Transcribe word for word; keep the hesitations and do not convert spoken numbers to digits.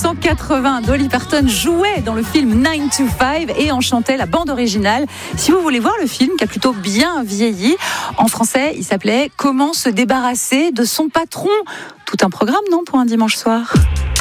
cent quatre-vingts, Dolly Parton jouait dans le film nine to five et en chantait la bande originale. Si vous voulez voir le film, qui a plutôt bien vieilli, en français, il s'appelait « Comment se débarrasser de son patron ». Tout un programme, non, pour un dimanche soir ?